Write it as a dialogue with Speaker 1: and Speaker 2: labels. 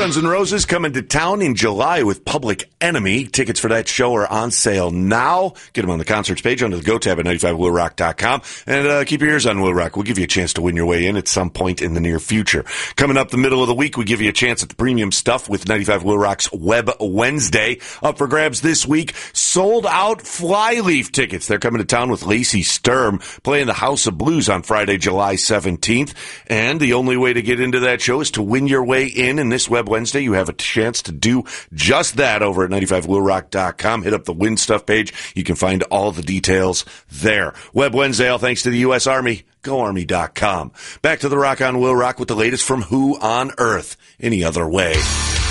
Speaker 1: Guns N' Roses coming to town in July with Public Enemy. Tickets for that show are on sale now. Get them on the concerts page under the Go tab at 95WillRock.com. And keep your ears on Will Rock. We'll give you a chance to win your way in at some point in the near future. Coming up the middle of the week, we give you a chance at the premium stuff with 95 Will Rock's Web Wednesday. Up for grabs this week, sold out Flyleaf tickets. They're coming to town with Lacey Sturm, playing the House of Blues on Friday, July 17th. And the only way to get into that show is to win your way in. And this Web Wednesday, you have a chance to do just that over at 95WillRock.com. Hit up the Win Stuff page. You can find all the details there. Web Wednesday, all thanks to the U.S. Army. GoArmy.com. Back to the Rock on Will Rock with the latest from Who on Earth Any Other Way.